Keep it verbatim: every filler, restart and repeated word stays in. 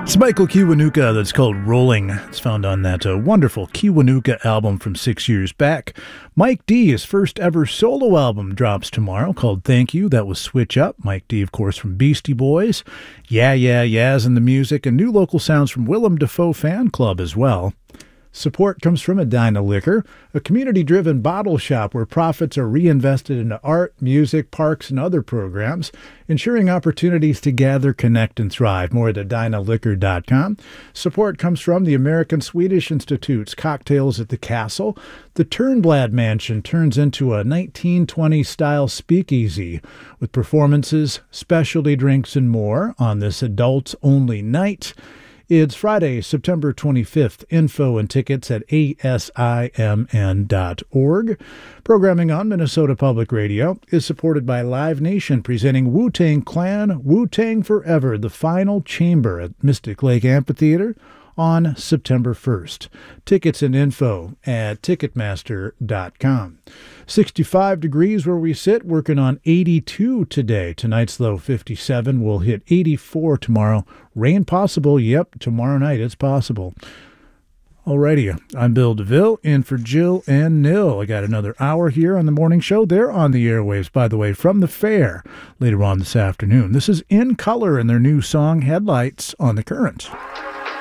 It's Michael Kiwanuka. That's called Rolling. It's found on that uh, wonderful Kiwanuka album from six years back. Mike D, his first ever solo album, drops tomorrow called Thank You. That was Switch Up. Mike D, of course, from Beastie Boys. Yeah, Yeah, Yeahs in the music, and new local sounds from Willem Dafoe Fan Club as well. Support comes from Edina Liquor, a community-driven bottle shop where profits are reinvested into art, music, parks, and other programs, ensuring opportunities to gather, connect, and thrive. More at edina liquor dot com. Support comes from the American Swedish Institute's Cocktails at the Castle. The Turnblad Mansion turns into a nineteen twenties-style speakeasy with performances, specialty drinks, and more on this adults-only night. It's Friday, September twenty-fifth. Info and tickets at A S I M N dot org. Programming on Minnesota Public Radio is supported by Live Nation, presenting Wu-Tang Clan, Wu-Tang Forever, the final chamber at Mystic Lake Amphitheater on September first. Tickets and info at ticketmaster dot com. sixty-five degrees where we sit, working on eighty-two today. Tonight's low fifty-seven. We'll hit eighty-four tomorrow. Rain possible. Yep, tomorrow night it's possible. Alrighty, I'm Bill DeVille, in for Jill and Nil. I got another hour here on the morning show. They're on the airwaves, by the way, from the fair later on this afternoon. This is In Color and their new song, Headlights on the Current.